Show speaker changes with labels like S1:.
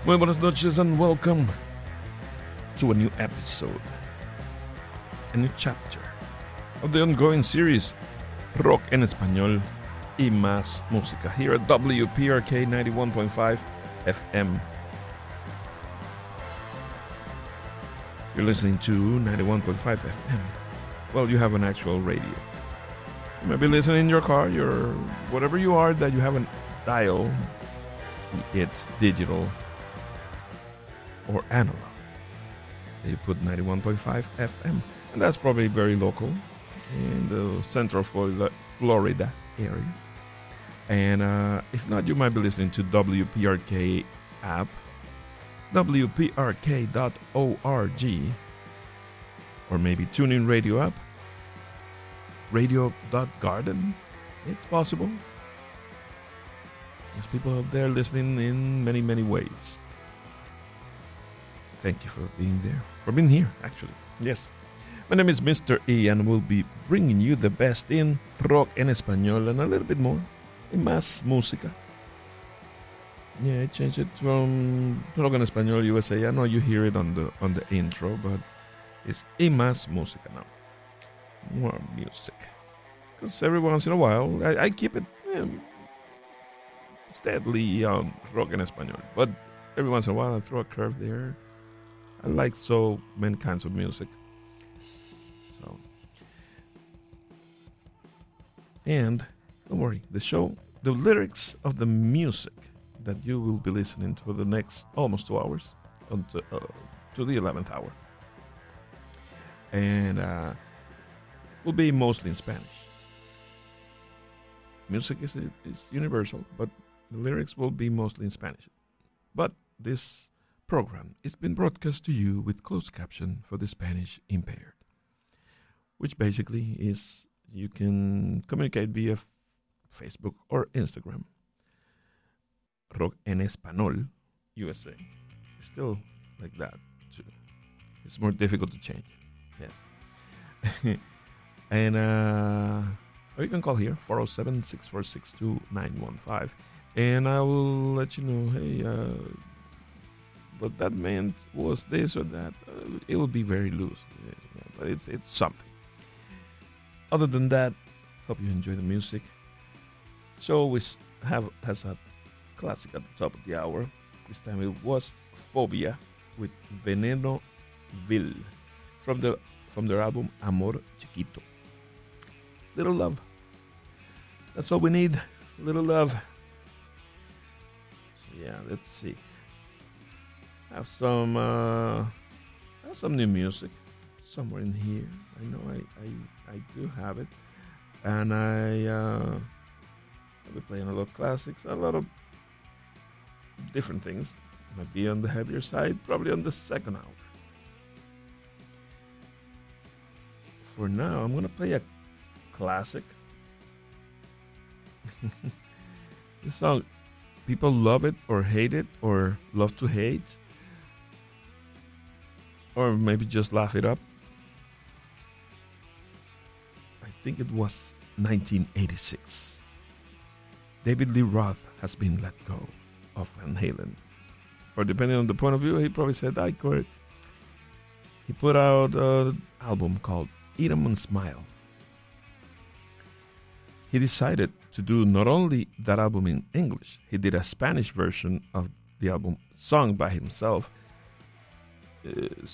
S1: Muy buenas noches and welcome to a new episode, a new chapter of the ongoing series Rock en Español y Más Música here at WPRK 91.5 FM. If you're listening to 91.5 FM, well, you have an actual radio. You might be listening in your car, your whatever you are, that you have a dial, be it digital or analog. You put 91.5 FM, and that's probably very local in the central Florida area. And if not, you might be listening to WPRK app, WPRK.org, or maybe TuneIn Radio app, Radio.Garden. It's possible. There's people out there listening in many, many ways. Thank you for being there, for being here, actually. Yes. My name is Mr. E, and we'll be bringing you the best in rock en español and a little bit more in más música. Yeah, I changed it from Rock en Español USA. I know you hear it on the intro, but it's y más música now. More music. Because every once in a while, I keep it steadily on Rock en Español. But every once in a while, I throw a curve there. I like so many kinds of music. So, and don't worry, the lyrics of the music that you will be listening to for the next almost 2 hours until, to the 11th hour, and will be mostly in Spanish. Music is universal, but the lyrics will be mostly in Spanish. But this program is been broadcast to you with closed caption for the Spanish impaired, which basically is you can communicate via Facebook or Instagram. Rock en Español USA. It's still like that too. It's more difficult to change. Yes. And or you can call here 407-646-2915, and I will let you know, hey, what that meant was this or that. It will be very loose, but it's something. Other than that, hope you enjoy the music. So we has a classic at the top of the hour. This time it was Phobia with Veneno Vil from their album Amor Chiquito. Little love. That's all we need. Little love. So yeah, let's see. Have some new music somewhere in here. I know I do have it, and I'll be playing a lot of classics, a lot of different things. Might be on the heavier side, probably on the second hour. For now, I'm gonna play a classic. This song, people love it or hate it or love to hate, or maybe just laugh it up. I think it was 1986. David Lee Roth has been let go of Van Halen. Or depending on the point of view, he probably said, I quit. He put out an album called Eat 'Em and Smile. He decided to do not only that album in English, he did a Spanish version of the album sung by himself,